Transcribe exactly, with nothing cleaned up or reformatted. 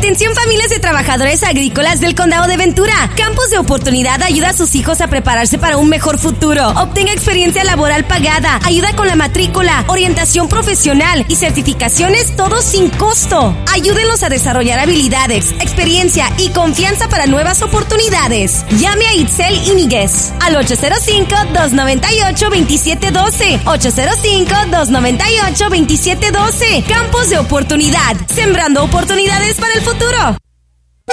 Atención familias de trabajadores agrícolas del Condado de Ventura. Campus de Oportunidad ayuda a sus hijos a prepararse para un mejor futuro. Obtenga experiencia laboral pagada, ayuda con la matrícula, orientación profesional y certificaciones, todo sin costo. Ayúdenlos a desarrollar habilidades, experiencia y confianza para nuevas oportunidades. Llame a Itzel Íñiguez al ocho cero cinco, dos nueve ocho, dos siete uno dos. ocho cero cinco, dos nueve ocho, dos siete uno dos. Campus de Oportunidad, sembrando oportunidades para el futuro.